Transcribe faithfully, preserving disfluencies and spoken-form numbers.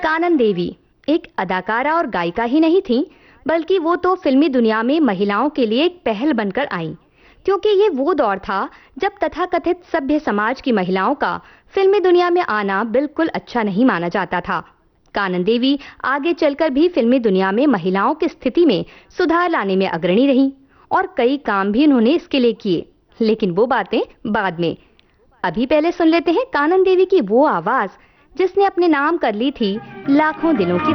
कानन देवी एक अदाकारा और गायिका ही नहीं थीं, बल्कि वो तो फिल्मी दुनिया में महिलाओं के लिए एक पहल बनकर आईं, क्योंकि ये वो दौर था जब तथाकथित सभ्य समाज की महिलाओं का फिल्मी दुनिया में आना बिल्कुल अच्छा नहीं माना जाता था। कानन देवी आगे चलकर भी फिल्मी दुनिया में महिलाओं की स्थिति में सुधार लाने में अग्रणी रहीं और कई काम भी उन्होंने इसके लिए किए, लेकिन वो बातें बाद में। अभी पहले सुन लेते हैं कानन देवी की वो आवाज जिसने अपने नाम कर ली थी लाखों दिलों की